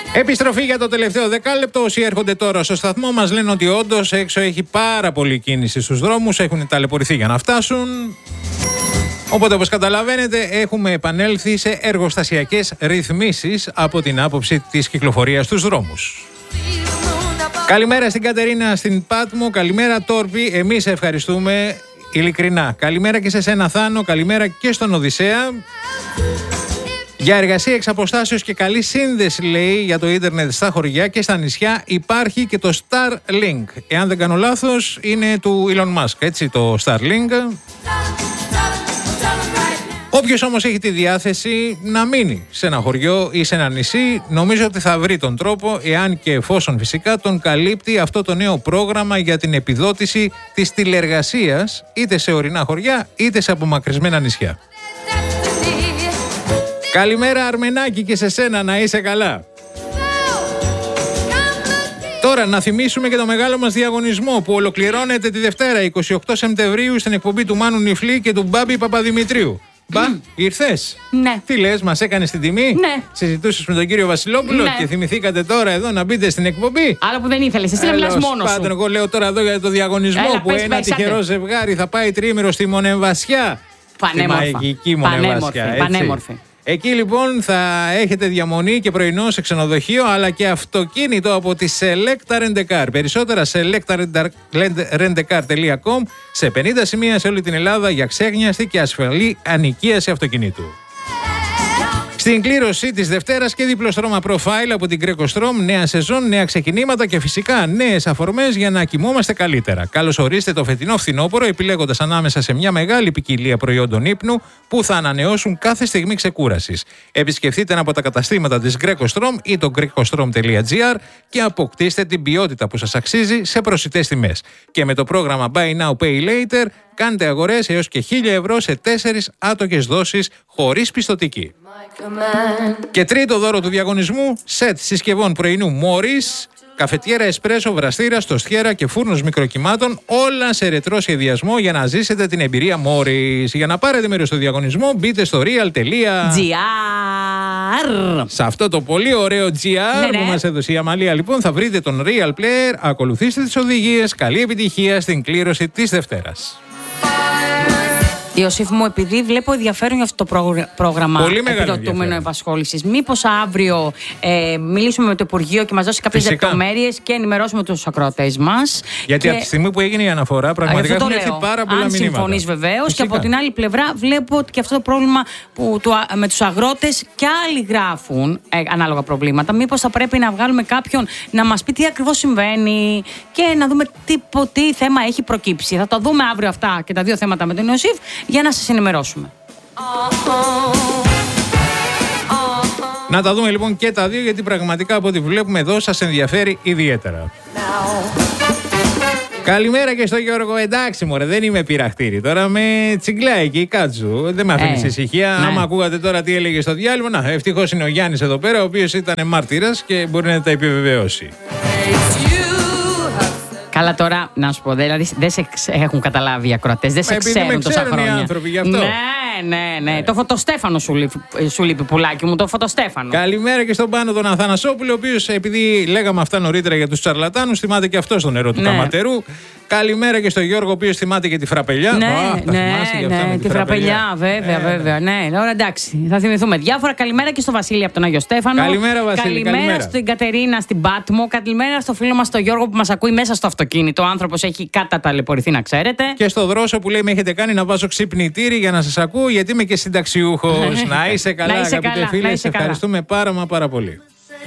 Επιστροφή για το τελευταίο δεκάλεπτο. Όσοι έρχονται τώρα στο σταθμό μας λένε ότι όντως έξω έχει πάρα πολλή κίνηση στους δρόμους. Έχουν ταλαιπωρηθεί για να φτάσουν. Οπότε, όπως καταλαβαίνετε, έχουμε επανέλθει σε εργοστασιακές ρυθμίσεις από την άποψη της κυκλοφορίας στους δρόμους. Καλημέρα στην Κατερίνα στην Πάτμο. Καλημέρα Τόρπη. Εμείς ευχαριστούμε ειλικρινά. Καλημέρα και σε σένα Θάνο. Καλημέρα και στον Οδυσσέα. Για εργασία εξ αποστάσεως και καλή σύνδεση, λέει, για το ίντερνετ στα χωριά και στα νησιά υπάρχει και το Starlink. Εάν δεν κάνω λάθος, είναι του Elon Musk, έτσι, το Starlink. Όποιος όμως έχει τη διάθεση να μείνει σε ένα χωριό ή σε ένα νησί, νομίζω ότι θα βρει τον τρόπο, εάν και εφόσον φυσικά τον καλύπτει αυτό το νέο πρόγραμμα για την επιδότηση της τηλεργασίας, είτε σε ορεινά χωριά είτε σε απομακρυσμένα νησιά. Καλημέρα Αρμενάκη και σε σένα, να είσαι καλά. Τώρα να θυμίσουμε και το μεγάλο μας διαγωνισμό που ολοκληρώνεται τη Δευτέρα 28 Σεπτεμβρίου στην εκπομπή του Μάνου Νιφλή και του Μπάμπη Παπαδημητρίου. Μπα, ήρθες? Ναι. Τι λες, μας έκανες την τιμή? Ναι. Συζητούσες με τον κύριο Βασιλόπουλο και θυμηθήκατε τώρα εδώ να μπείτε στην εκπομπή. Άλλο που δεν ήθελες, εσύ να μιλάς μόνος σου. Εγώ λέω τώρα εδώ για το διαγωνισμό που ένα τυχερό ζευγάρι θα πάει τριήμερο στη Μονεμβασιά. Πανέμορφα. Στη μαγική Μονεμβασιά. Πανέμορφη. Εκεί λοιπόν θα έχετε διαμονή και πρωινό σε ξενοδοχείο, αλλά και αυτοκίνητο από τη Selecta Rent a Car. Περισσότερα selectarentcar.com, σε 50 σημεία σε όλη την Ελλάδα για ξέγνιαστη και ασφαλή ανοικίαση αυτοκινήτου. Στην κλήρωση της Δευτέρας και διπλό στρώμα Profile από την Greco Strom, νέα σεζόν, νέα ξεκινήματα και φυσικά νέες αφορμές για να κοιμόμαστε καλύτερα. Καλώς ορίστε το φετινό φθινόπωρο, επιλέγοντας ανάμεσα σε μια μεγάλη ποικιλία προϊόντων ύπνου που θα ανανεώσουν κάθε στιγμή ξεκούρασης. Επισκεφτείτε ένα από τα καταστήματα της Greco Strom ή το grecostrom.gr και αποκτήστε την ποιότητα που σας αξίζει σε προσιτές τιμές. Και με το πρόγραμμα Buy Now Pay Later κάντε αγορές έως και 1.000 ευρώ σε 4 άτοκες δόσεις χωρίς πιστωτική. Και τρίτο δώρο του διαγωνισμού, σετ συσκευών πρωινού Μόρις, καφετιέρα εσπρέσο, βραστήρα, στοστιέρα και φούρνος μικροκυμάτων, όλα σε ρετρό σχεδιασμό για να ζήσετε την εμπειρία Μόρις. Για να πάρετε μέρος στο διαγωνισμό, μπείτε στο real.gr. Σε αυτό το πολύ ωραίο GR που μας έδωσε η Αμαλία, λοιπόν, θα βρείτε τον Real Player. Ακολουθήστε τις οδηγίες. Καλή επιτυχία στην κλήρωση της Δευτέρας. Ιωσήφ μου, επειδή βλέπω ενδιαφέρον για αυτό το πρόγραμμα επιδοτούμενο επασχόλησης, μήπως αύριο μιλήσουμε με το Υπουργείο και μας δώσει κάποιες λεπτομέρειες και ενημερώσουμε τους ακροατές μας. Γιατί από τη στιγμή που έγινε η αναφορά, πραγματικά έχουν έρθει πάρα πολλά μηνύματα. Αν συμφωνείς βεβαίως. Και από την άλλη πλευρά, βλέπω ότι και αυτό το πρόβλημα με τους αγρότες και άλλοι γράφουν ανάλογα προβλήματα. Μήπως θα πρέπει να βγάλουμε κάποιον να μας πει τι ακριβώς συμβαίνει και να δούμε τι θέμα έχει προκύψει. Θα το δούμε αύριο αυτά και τα δύο θέματα με τον Ιωσήφ, για να σας ενημερώσουμε. Να τα δούμε λοιπόν και τα δύο, γιατί πραγματικά από ό,τι βλέπουμε εδώ σας ενδιαφέρει ιδιαίτερα. Καλημέρα και στο Γιώργο. Εντάξει μωρέ, δεν είμαι πειραχτήρι. Τώρα με τσιγκλάει εκεί, κάτσου. Δεν με αφήνεις ησυχία. Ναι. Άμα ακούγατε τώρα τι έλεγε στο διάλειμμα, να, ευτυχώς είναι ο Γιάννης εδώ πέρα, ο οποίος ήταν μάρτυρας και μπορεί να τα επιβεβαιώσει. Καλά, τώρα να σου πω, δηλαδή δεν σε έχουν καταλάβει οι ακροατές, δεν σε ξέρουν τόσα χρόνια. Οι άνθρωποι γι' αυτό. Ναι. Το Φωτοστέφανο σου λείπει, πουλάκι μου, το Φωτοστέφανο. Καλημέρα και στον Πάνο τον Αθανασόπουλο, ο οποίος, επειδή λέγαμε αυτά νωρίτερα για τους τσαρλατάνους, θυμάται και αυτό στο νερό του Καματερού. Καλημέρα και στον Γιώργο, ο οποίος θυμάται και τη φραπελιά. Τη φραπελιά, βέβαια. Ναι, τώρα εντάξει, θα θυμηθούμε διάφορα. Καλημέρα και στο Βασίλη από τον Άγιο Στέφανο. Καλημέρα, Βασίλη. Καλημέρα στην Κατερίνα στην Πάτμο. Καλημέρα στο φίλο μας τον Γιώργο που μας ακούει μέσα στο αυτοκίνητο. Ο άνθρωπος έχει καταταλαιπωρηθεί, να ξέρετε. Και στο Δρόσο που λέει: με έχετε κάνει να βάζω ξυπνητήρι για να σας ακούω, γιατί είμαι και συνταξιούχος. Να είσαι καλά, αγαπητέ φίλε. Σε ευχαριστούμε πάρα πολύ.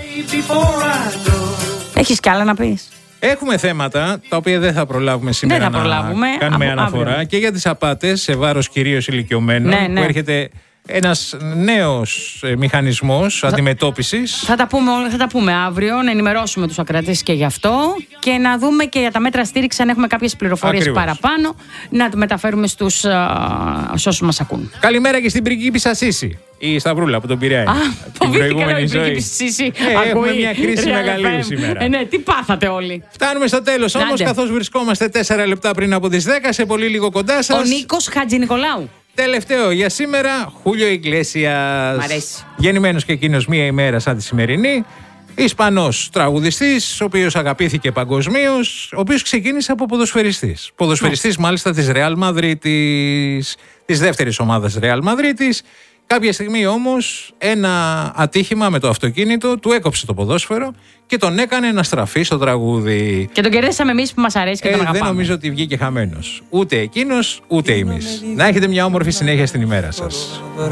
Έχεις κι άλλα να πεις? Έχουμε θέματα τα οποία δεν θα προλάβουμε σήμερα να κάνουμε αναφορά αύριο. Και για τις απάτες σε βάρος κυρίως ηλικιωμένων, που έρχεται ένας νέος μηχανισμός αντιμετώπισης. Θα τα πούμε αύριο, να ενημερώσουμε τους ακροατές και γι' αυτό και να δούμε και για τα μέτρα στήριξη, αν έχουμε κάποιες πληροφορίες παραπάνω, να το μεταφέρουμε στους όσους μας ακούν. Καλημέρα και στην πριγκίπισσα Σύση. Η Σταυρούλα από τον Πειραιά. Την προηγούμενη ζωή. Έχουμε μια κρίση μεγαλύτερη σήμερα. Ναι, τι πάθατε όλοι. Φτάνουμε στο τέλος όμως, καθώς βρισκόμαστε 4 λεπτά πριν από τις 10, σε πολύ λίγο κοντά σας. Ο Νίκος Χατζηνικολάου. Τελευταίο για σήμερα, Χούλιο Ιγκλέσιας. Μ' αρέσει. Γεννημένος και εκείνος μία ημέρα σαν τη σημερινή. Ισπανός τραγουδιστής, ο οποίος αγαπήθηκε παγκοσμίως, ο οποίος ξεκίνησε από ποδοσφαιριστής. Ποδοσφαιριστής μάλιστα της Real Madrid, της δεύτερης ομάδας Real Madrid. Κάποια στιγμή όμως ένα ατύχημα με το αυτοκίνητο του έκοψε το ποδόσφαιρο και τον έκανε να στραφεί στο τραγούδι. Και τον κερδίσαμε εμείς που μας αρέσει και τον αγαπάμε. Δεν νομίζω ότι βγήκε χαμένος. Ούτε εκείνος, ούτε εμείς. Να έχετε μια όμορφη συνέχεια στην ημέρα σας.